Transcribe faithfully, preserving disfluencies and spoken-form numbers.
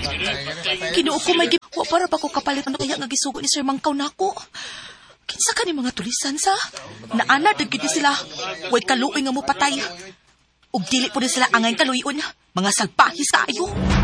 Kinuo ko may gi... Wa para ba ko kapalit ano kaya nga gisugo ni Sir Mangkaw nako. Kinsa ka ni mga tulisan sa? Naana dagiti sila. Way kaluoy nga mo patay. Ug dili po na sila angay kaluyon. Mga salpahis kaayo.